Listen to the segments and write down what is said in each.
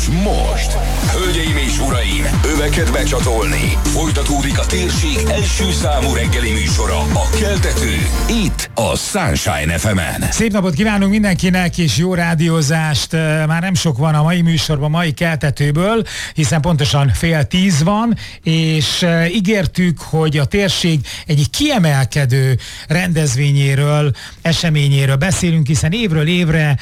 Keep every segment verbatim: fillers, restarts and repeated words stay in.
most, hölgyeim és uraim, öveket becsatolni, folytatódik a térség első számú reggeli műsora, a Keltető, itt a Sunshine ef emen. Szép napot kívánunk mindenkinek, és jó rádiózást. Már nem sok van a mai műsorban, mai Keltetőből, hiszen pontosan fél tíz van, és ígértük, hogy a térség egyik kiemelkedő rendezvényéről, eseményéről beszélünk, hiszen évről évre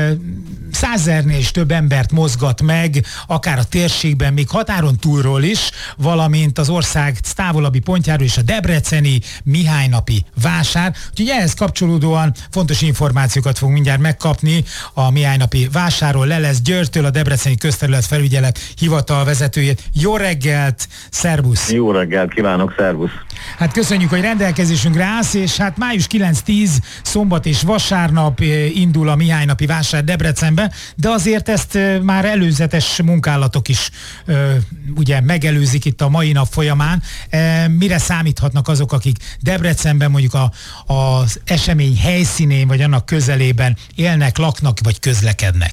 százezernél is több embert mozgat meg, akár a térségben, még határon túlról is, valamint az ország távolabbi pontjáról is a debreceni Mihálynapi vásár. Úgyhogy ehhez kapcsolódóan fontos információkat fogunk mindjárt megkapni a Mihálynapi vásárról. Lelesz Györgytől, a Debreceni Közterület Felügyelet hivatal vezetőjét. Jó reggelt, szervusz! Jó reggelt kívánok, szervusz! Hát köszönjük, hogy rendelkezésünkre állsz, és hát május kilenc-tíz szombat és vasárnap indul a Mihálynapi vásár Debrecenbe, de azért ezt már előzetes munkálatok is ugye megelőzik itt a mai nap folyamán. Mire számíthatnak azok, akik Debrecenben mondjuk a, az esemény helyszínén vagy annak közelében élnek, laknak vagy közlekednek?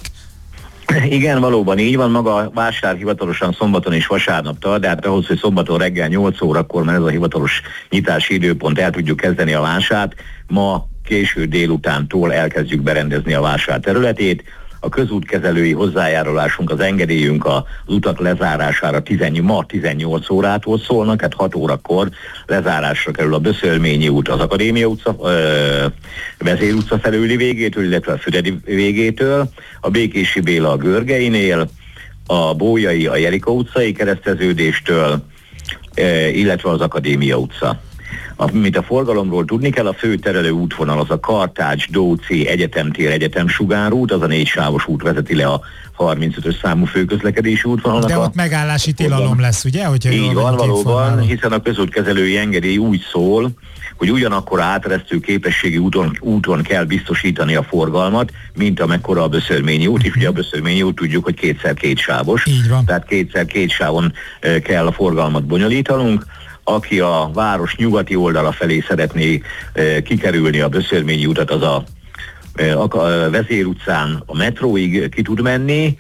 Igen, valóban így van, maga a vásár hivatalosan szombaton és vasárnap tart, de hát ahhoz, hogy szombaton reggel nyolc órakor, mert ez a hivatalos nyitási időpont, el tudjuk kezdeni a vásárt, ma késő délutántól elkezdjük berendezni a vásár területét. A közútkezelői hozzájárulásunk, az engedélyünk az utak lezárására tizennyolc, ma tizennyolc órától szólnak, hát hat órakor lezárásra kerül a Böszörményi út, az Akadémia utca, ö, Vezér utca felüli végétől, illetve a Füredi végétől, a Békési Béla a Görgeinél, a Bolyai a Jerika utcai kereszteződéstől, ö, illetve az Akadémia utca. Amit a forgalomról tudni kell, a fő terelő útvonal az a Kartács, Dóci, Egyetemtér, Egyetemsugárút, az a négy sávos út vezeti le a harmincötös számú főközlekedési útvonalnak. De ott a megállási tilalom lesz, ugye? Hogyha így van, valóban, hiszen a közútkezelői engedély úgy szól, hogy ugyanakkor áteresztő képességi úton, úton kell biztosítani a forgalmat, mint amekkora a Böszörményi út, és ugye a Böszörményi út tudjuk, hogy kétszer két sávos, tehát kétszer két sávon kell a forgalmat bonyolítanunk. Aki a város nyugati oldala felé szeretné e, kikerülni a Böszörményi utat, az a, e, a Vezér utcán a metróig ki tud menni,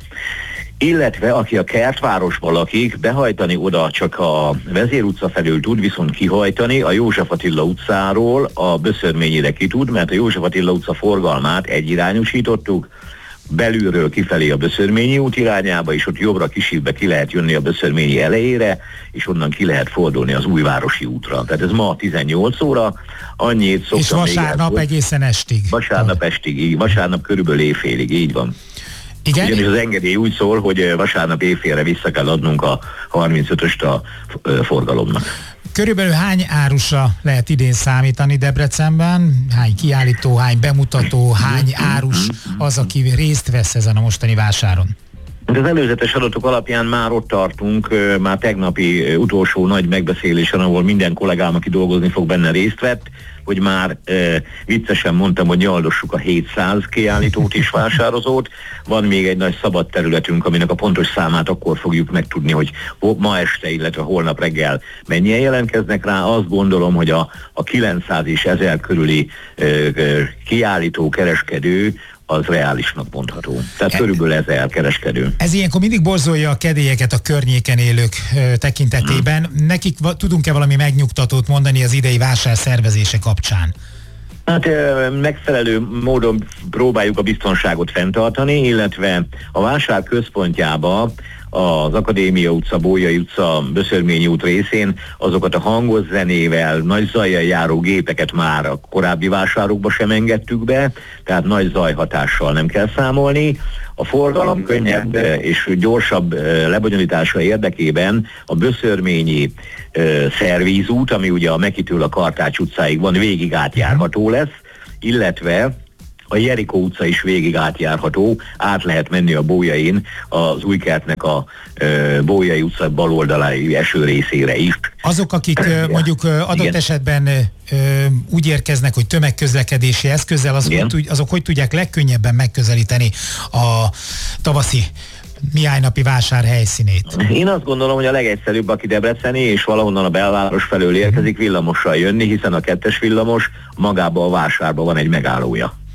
illetve aki a Kertvárosban lakik, behajtani oda csak a Vezér utca felől tud, viszont kihajtani a József Attila utcáról a Böszörményire ki tud, mert a József Attila utca forgalmát egyirányosítottuk, belülről kifelé a Böszörményi út irányába, és ott jobbra kisibbe ki lehet jönni a Böszörményi elejére, és onnan ki lehet fordulni az Újvárosi útra. Tehát ez ma tizennyolc óra, annyit szoktam. És vasárnap még egészen estig. Vasárnap estig, így, vasárnap körülbelül éjfélig, így van. Igen? Ugyanis az engedély úgy szól, hogy vasárnap éjfélre vissza kell adnunk a harmincötöst a forgalomnak. Körülbelül hány árusra lehet idén számítani Debrecenben? Hány kiállító, hány bemutató, hány árus az, aki részt vesz ezen a mostani vásáron? Az előzetes adatok alapján már ott tartunk, már tegnapi utolsó nagy megbeszélésen, ahol minden kollégám, aki dolgozni fog benne, részt vett, hogy már e, viccesen mondtam, hogy nyaldossuk a hétszáz kiállítót és vásározót. Van még egy nagy szabad területünk, aminek a pontos számát akkor fogjuk megtudni, hogy ma este, illetve holnap reggel mennyien jelentkeznek rá. Azt gondolom, hogy a, a kilencszáz és ezer körüli e, e, kiállító, kereskedő az reálisnak mondható. Tehát e, körülbelül ezer kereskedő. Ez ilyenkor mindig borzolja a kedélyeket a környéken élők ö, tekintetében. Hmm. Nekik va- tudunk-e valami megnyugtatót mondani az idei vásár szervezése kapcsán? Hát megfelelő módon próbáljuk a biztonságot fenntartani, illetve a vásár központjába az Akadémia utca, Bolyai utca, Böszörményi út részén azokat a hangos zenével, nagy zajjal járó gépeket már a korábbi vásárokba sem engedtük be, tehát nagy zajhatással nem kell számolni. A forgalom könnyebb és gyorsabb lebonyolítása érdekében a Böszörményi szervízút, ami ugye a Mekitől a Kartács utcáig van, végig átjárható lesz, illetve a Jerika utca is végig átjárható, át lehet menni a Bólyain, az Újkertnek a e, Bolyai utca baloldalai eső részére is. Azok, akik e, mondjuk adott igen. esetben e, úgy érkeznek, hogy tömegközlekedési eszközzel, azok hogy, azok hogy tudják legkönnyebben megközelíteni a tavaszi Mihálynapi vásár helyszínét? Én azt gondolom, hogy a legegyszerűbb, aki debreceni és valahonnan a belváros felől érkezik, villamossal jönni, hiszen a kettes villamos magába a vásárban van egy megállója.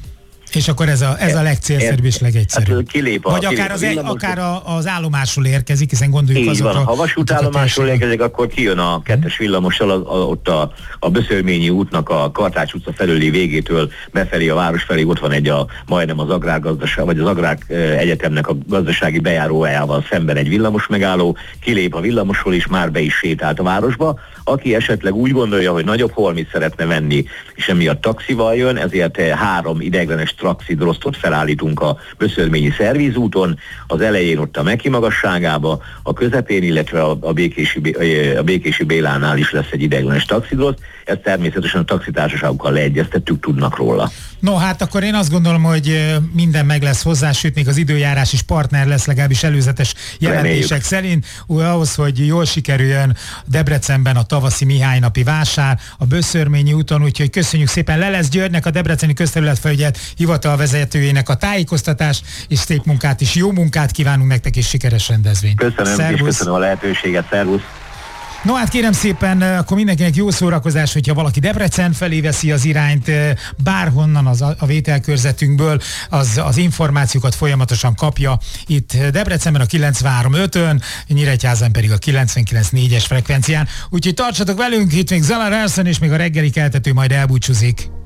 És akkor ez a, ez a legcélszerűbb és legegyszerűbb. Hát kilép a, Vagy akár, kilép az, a egy, akár a, az állomásról érkezik, hiszen gondoljuk így azokra. Van, ha vasútállomásról érkezik, akkor kijön a kettes villamossal a, a, ott a, a Böszörményi útnak a Kartács utca felüli végétől befelé a város felé, ott van egy a, majdnem az agrárgazdaság, vagy az Agrár Egyetemnek a gazdasági bejárójával szemben egy villamos megálló, kilép a villamosról és már be is sétált a városba. Aki esetleg úgy gondolja, hogy nagyobb holmit szeretne venni, és emiatt taxival jön, ezért három ideiglenes taxidrosztot felállítunk a Böszörményi szervízúton, az elején ott a Meki magasságába, a közepén, illetve a, a, Békési, a Békési Bélánál is lesz egy ideiglenes taxidroszt. Ezt természetesen a taxitársaságokkal leegyeztettük, tudnak róla. No, hát akkor én azt gondolom, hogy minden meg lesz hozzá, sőt még az időjárás is partner lesz, legalábbis előzetes jelentések Reméljük. szerint, úgy ahhoz, hogy jól sikerüljön Debrecenben a tavaszi Mihálynapi vásár, a Böszörményi úton, úgyhogy köszönjük szépen Lelesz Györgynek, a Debreceni Közterületfelügyelt hivatal vezetőjének a tájékoztatás, és szép munkát is, jó munkát kívánunk nektek, és sikeres rendezvényt. Köszönöm, Szervusz. És köszönöm a lehetőséget, szervusz! No hát kérem szépen, akkor mindenkinek jó szórakozás, hogyha valaki Debrecen felé veszi az irányt, bárhonnan az a vételkörzetünkből, az, az információkat folyamatosan kapja itt Debrecenben a kilencvenhárom ötön, Nyíregyházán pedig a kilencvenkilenc négyes frekvencián. Úgyhogy tartsatok velünk, itt még Zala Ralston és még a reggeli keltető majd elbúcsúzik.